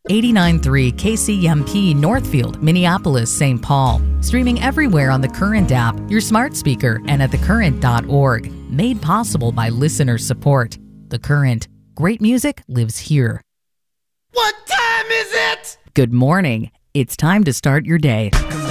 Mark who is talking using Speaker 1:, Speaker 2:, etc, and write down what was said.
Speaker 1: 89.3 KCMP Northfield, Minneapolis, St. Paul. Streaming everywhere on the Current app, your smart speaker, and at thecurrent.org. Made possible by listener support. The Current. Great music lives here.
Speaker 2: What time is it?
Speaker 1: Good morning. It's time to start your day.